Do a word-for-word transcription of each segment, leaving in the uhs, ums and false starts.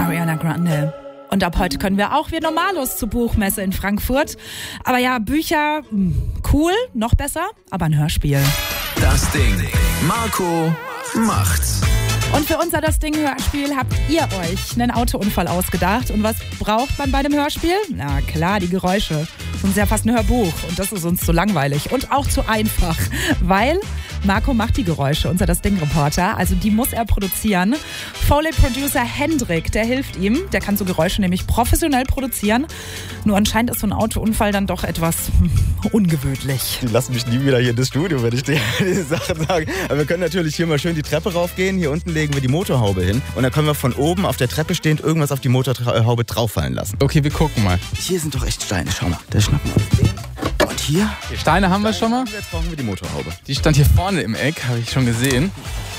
Ariana Grande. Und ab heute können wir auch wie Normalos zur Buchmesse in Frankfurt. Aber ja, Bücher, cool, noch besser, aber ein Hörspiel. Das Ding. Marco macht's. Und für unser Das Ding Hörspiel habt ihr euch einen Autounfall ausgedacht. Und was braucht man bei einem Hörspiel? Na klar, die Geräusche. Das ist ja fast ein Hörbuch und das ist uns zu langweilig und auch zu einfach, weil Marco macht die Geräusche, unser Das Ding Reporter, also die muss er produzieren. Foley-Producer Hendrik, der hilft ihm, der kann so Geräusche nämlich professionell produzieren. Nur anscheinend ist so ein Autounfall dann doch etwas hm, ungewöhnlich. Die lassen mich nie wieder hier in das Studio, wenn ich dir diese Sachen sage. Aber wir können natürlich hier mal schön die Treppe raufgehen, hier unten legen wir die Motorhaube hin und dann können wir von oben auf der Treppe stehend irgendwas auf die Motorhaube drauffallen lassen. Okay, wir gucken mal. Hier sind doch echt Steine, schau mal. Da schnappen wir uns den. Und hier? Die Steine haben wir schon mal. Jetzt brauchen wir die Motorhaube. Die stand hier vorne im Eck, habe ich schon gesehen.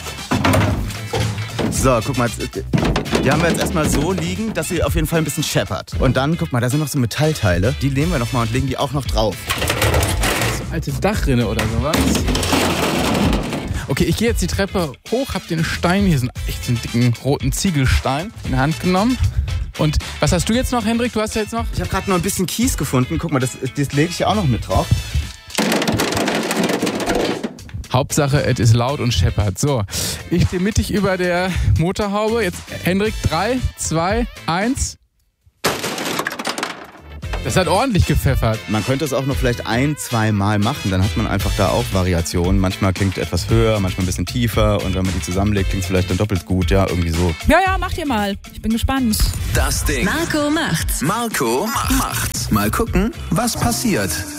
So, guck mal, die haben wir jetzt erstmal so liegen, dass sie auf jeden Fall ein bisschen scheppert. Und dann, guck mal, da sind noch so Metallteile. Die nehmen wir nochmal und legen die auch noch drauf. So eine alte Dachrinne oder sowas. Okay, ich gehe jetzt die Treppe hoch, habe den Stein, hier sind echt so einen dicken roten Ziegelstein in die Hand genommen. Und was hast du jetzt noch, Hendrik? Du hast ja jetzt noch? Ich habe gerade noch ein bisschen Kies gefunden. Guck mal, das, das lege ich hier auch noch mit drauf. Hauptsache, es ist laut und scheppert. So, ich stehe mittig über der Motorhaube. Jetzt, Hendrik, drei, zwei, eins. Das hat ordentlich gepfeffert. Man könnte es auch noch vielleicht ein, zwei Mal machen. Dann hat man einfach da auch Variationen. Manchmal klingt etwas höher, manchmal ein bisschen tiefer. Und wenn man die zusammenlegt, klingt es vielleicht dann doppelt gut. Ja, irgendwie so. Ja, ja, macht ihr mal. Ich bin gespannt. Das Ding. Marco macht's. Marco macht's. Mal gucken, was passiert.